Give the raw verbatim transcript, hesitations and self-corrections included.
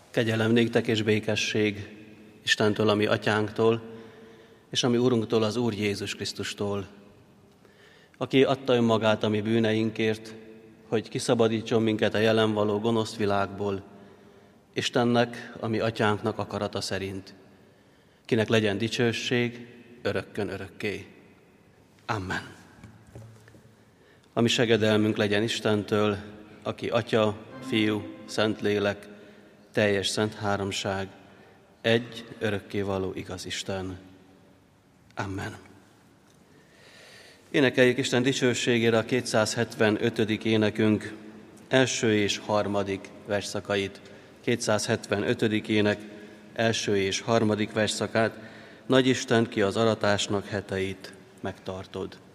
Kegyelem néktek és békesség Istentől, ami atyánktól, és ami Urunktól, az Úr Jézus Krisztustól, aki adta önmagát a mi bűneinkért, hogy kiszabadítson minket a jelen való gonosz világból, Istennek, ami atyánknak akarata szerint, kinek legyen dicsőség örökkön örökké. Amen. A mi segedelmünk legyen Istentől, aki Atya, Fiú, Szentlélek, teljes szent háromság, egy örökkévaló igaz Isten. Amen. Énekeljük Isten dicsőségére a kétszázhetvenötödik énekünk első és harmadik versszakait. kétszázhetvenötödik ének első és harmadik versszakát. Nagy Isten, ki az aratásnak heteit megtartod.